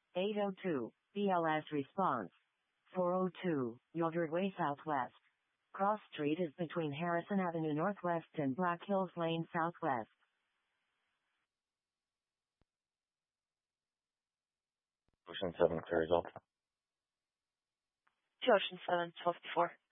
802, BLS response. 402, Yodred Way Southwest. Cross Street is between Harrison Avenue Northwest and Black Hills Lane Southwest. Ocean 7, clear result. 2 Ocean 7, 1254.